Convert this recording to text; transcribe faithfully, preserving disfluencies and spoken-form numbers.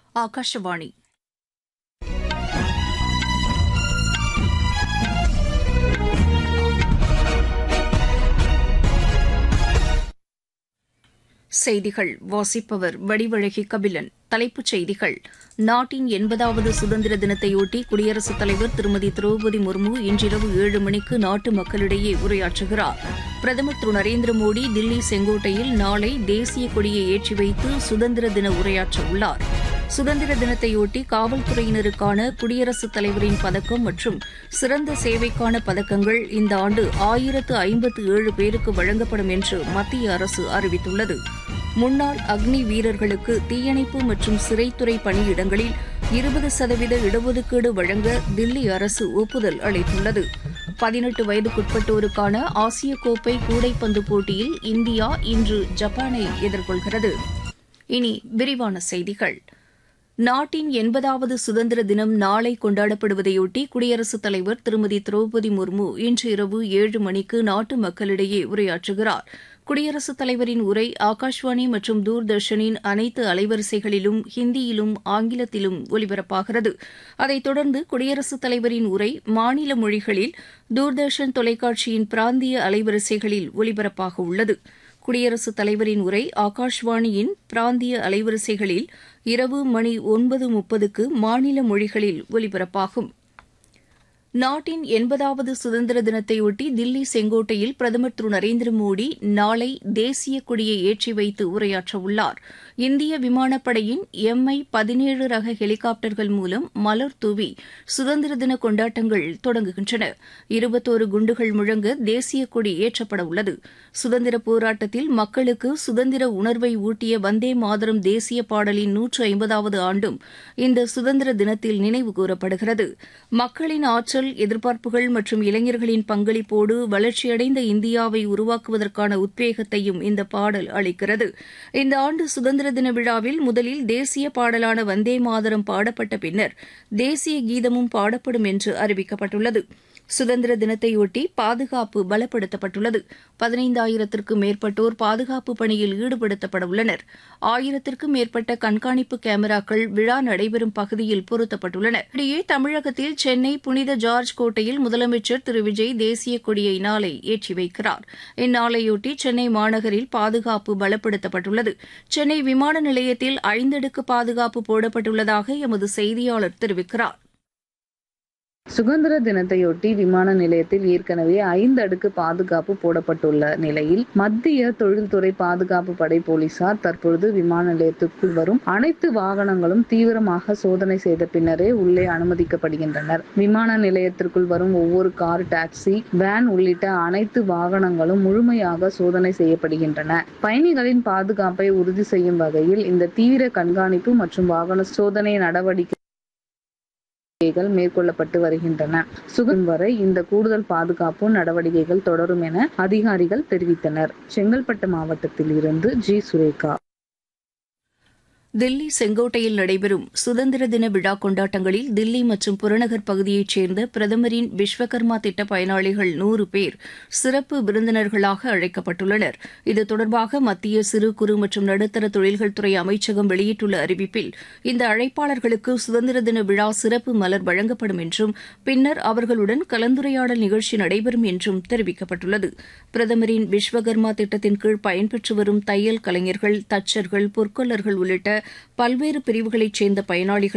ஆகாஷவாணி செய்திகள் வாசிப்பவர் வடிவழகி கபிலன். தலைப்புச் செய்திகள். நாட்டின் எண்பதாவது சுதந்திர தினத்தையொட்டி குடியரசுத் தலைவர் திருமதி திரௌபதி முர்மு இன்றிரவு ஏழு மணிக்கு நாட்டு மக்களிடையே உரையாற்றுகிறார். பிரதமர் திரு நரேந்திர மோடி தில்லி செங்கோட்டையில் நாளை தேசிய கொடியை ஏற்றி வைத்து சுதந்திர தின உரையாற்ற உள்ளார். சுதந்திர தினத்தையொட்டி காவல்துறையினருக்கான குடியரசுத் தலைவரின் பதக்கம் மற்றும் சிறந்த சேவைக்கான பதக்கங்கள் இந்த ஆண்டு ஆயிரத்து ஐம்பத்து ஏழு பேருக்கு வழங்கப்படும் என்று மத்திய அரசு அறிவித்துள்ளது. முன்னாள் அக்னி வீரர்களுக்கு தீயணைப்பு மற்றும் சிறைத்துறை பணியிடங்களில் இருபது சதவீத இடஒதுக்கீடு வழங்க தில்லி அரசு ஒப்புதல் அளித்துள்ளது. பதினெட்டு வயதுக்குட்பட்டோருக்கான ஆசிய கோப்பை கூடைப்பந்து போட்டியில் இந்தியா இன்று ஜப்பானை எதிர்கொள்கிறது. இனி விரிவான செய்திகள். நாட்டின் எண்பதாவது சுதந்திர தினம் நாளை கொண்டாடப்படுவதையொட்டி குடியரசுத் தலைவர் திருமதி திரௌபதி முர்மு இன்று இரவு ஏழு மணிக்கு நாட்டு மக்களிடையே உரையாற்றுகிறார். குடியரசுத் தலைவரின் உரை ஆகாஷ்வாணி மற்றும் தூர்தர்ஷனின் அனைத்து அலைவரிசைகளிலும் ஹிந்தியிலும் ஆங்கிலத்திலும் ஒலிபரப்பாகிறது. அதைத் தொடர்ந்து குடியரசுத் தலைவரின் உரை மாநில மொழிகளில் தூர்தர்ஷன் தொலைக்காட்சியின் பிராந்திய அலைவரிசைகளில் ஒலிபரப்பாக உள்ளது. குடியரசுத் தலைவரின் உரை ஆகாஷ்வாணியின் பிராந்திய அலைவரிசைகளில் இரவு மணி ஒன்பது முப்பதுக்கு மாநில மொழிகளில் ஒலிபரப்பாகும். நாட்டின் எண்பதாவது சுதந்திர தினத்தையொட்டி தில்லி செங்கோட்டையில் பிரதமர் திரு நரேந்திர மோடி நாளை தேசிய கொடியை ஏற்றி வைத்து உரையாற்றவுள்ளார். இந்திய விமானப்படையின் எம்ஐ பதினேழு ரக ஹெலிகாப்டர்கள் மூலம் மலர் தூவி சுதந்திர தின கொண்டாட்டங்கள் தொடங்குகின்றன. இருபத்தோரு குண்டுகள் முழங்க தேசிய கொடி ஏற்றப்பட உள்ளது. சுதந்திர போராட்டத்தில் மக்களுக்கு சுதந்திர உணர்வை ஊட்டிய வந்தே மாதரம் தேசிய பாடலின் நூற்று ஐம்பதாவது ஆண்டும் இந்த சுதந்திர தினத்தில் நினைவு கூறப்படுகிறது. மக்களின் ஆற்றல், எதிர்பார்ப்புகள் மற்றும் இளைஞர்களின் பங்களிப்போடு வளர்ச்சியடைந்த இந்தியாவை உருவாக்குவதற்கான உத்வேகத்தையும் இந்த பாடல் அளிக்கிறது. இந்த ஆண்டு சுதந்திர தின விழாவில் முதலில் தேசிய பாடலான வந்தே மாதரம் பாடப்பட்ட பின்னர் தேசிய கீதமும் பாடப்படும் என்று அறிவிக்கப்பட்டுள்ளது. சுதந்திர தினத்தையொட்டி பாதுகாப்பு பலப்படுத்தப்பட்டுள்ளது. பதினைந்தாயிரத்திற்கும் மேற்பட்டோர் பாதுகாப்பு பணியில் ஈடுபடுத்தப்பட உள்ளனர். ஆயிரத்திற்கும் மேற்பட்ட கண்காணிப்பு கேமராக்கள் விழா நடைபெறும் பகுதியில் பொருத்தப்பட்டுள்ளன. இடையே தமிழகத்தில் சென்னை புனித ஜார்ஜ் கோட்டையில் முதலமைச்சர் திரு விஜய் தேசிய கொடியை நாளை ஏற்றி வைக்கிறார். இந்நாளையொட்டி சென்னை மாநகரில் பாதுகாப்பு பலப்படுத்தப்பட்டுள்ளது. சென்னை விமான நிலையத்தில் ஐந்தடுக்கு பாதுகாப்பு போடப்பட்டுள்ளதாக எமது செய்தியாளர் தெரிவிக்கிறார். சுதந்திர தினத்தையொட்டி விமான நிலையத்தில் ஏற்கனவே ஐந்து அடுக்கு பாதுகாப்பு போடப்பட்டுள்ள நிலையில் மத்திய தொழில்துறை பாதுகாப்பு படை போலீசார் தற்பொழுது விமான நிலையத்திற்குள் வரும் அனைத்து வாகனங்களும் தீவிரமாக சோதனை செய்த பின்னரே உள்ளே அனுமதிக்கப்படுகின்றனர். விமான நிலையத்திற்குள் வரும் ஒவ்வொரு கார், டாக்ஸி, வேன் உள்ளிட்ட அனைத்து வாகனங்களும் முழுமையாக சோதனை செய்யப்படுகின்றன. பயணிகளின் பாதுகாப்பை உறுதி செய்யும் வகையில் இந்த தீவிர கண்காணிப்பு மற்றும் வாகன சோதனை நடவடிக்கை மேற்கொள்ளப்பட்டு வருகின்றன. சுகம் வரை இந்த கூடுதல் பாதுகாப்பு நடவடிக்கைகள் தொடரும் என அதிகாரிகள் தெரிவித்தனர். செங்கல்பட்டு மாவட்டத்தில் இருந்து ஜி சுரேகா. தில்லி செங்கோட்டையில் நடைபெறும் சுதந்திர தின விழா கொண்டாட்டங்களில் தில்லி மற்றும் புறநகர் பகுதியைச் சேர்ந்த பிரதமரின் விஸ்வகர்மா திட்ட பயனாளிகள் நூறு பேர் சிறப்பு விருந்தினர்களாக அழைக்கப்பட்டுள்ளனர். இது தொடர்பாக மத்திய சிறு குறு மற்றும் நடுத்தர தொழில்கள் துறை அமைச்சகம் வெளியிட்டுள்ள அறிவிப்பில் இந்த அழைப்பாளர்களுக்கு சுதந்திர தின விழா சிறப்பு மலர் வழங்கப்படும் என்றும் பின்னர் அவர்களுடன் கலந்துரையாடல் நிகழ்ச்சி நடைபெறும் என்றும் தெரிவிக்கப்பட்டுள்ளது. பிரதமரின் விஸ்வகர்மா திட்டத்தின் கீழ் பயன்பெற்று வரும் தையல் கலைஞர்கள், தச்சர்கள், பொற்கொல்லர்கள் உள்ளிட்ட பல்வேறு பிரிவுகளைச் சேர்ந்த பயனாளிகள்